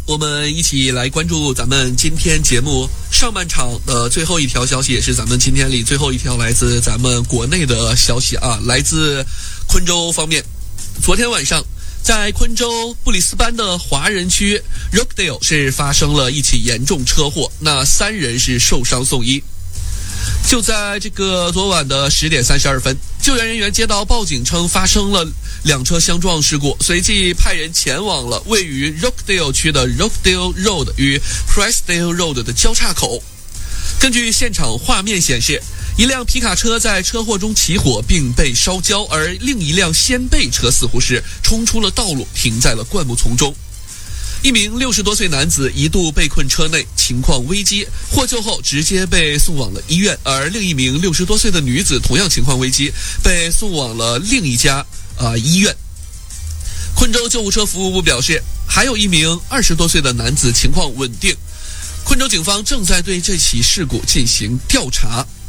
我们一起来关注咱们今天节目上半场的最后一条消息，也是咱们今天里最后一条来自咱们国内的消息啊，来自昆州方面。昨天晚上，在昆州布里斯班的华人区 Rockdale 是发生了一起严重车祸，那3人是受伤送医。就在这个昨晚的10点32分，救援人员接到报警称发生了2车相撞事故，随即派人前往了位于 Rockdale 区的 Rockdale Road 与 Prestdale Road 的交叉口。根据现场画面显示，一辆皮卡车在车祸中起火并被烧焦，而另一辆掀背车似乎是冲出了道路，停在了灌木丛中。一名60多岁男子一度被困车内，情况危机，获救后直接被送往了医院，而另一名60多岁的女子同样情况危机，被送往了另一家医院。昆州救护车服务部表示，还有一名20多岁的男子情况稳定。昆州警方正在对这起事故进行调查。